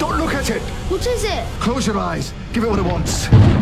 Don't look at it. What is it? Close your eyes. Give it what it wants.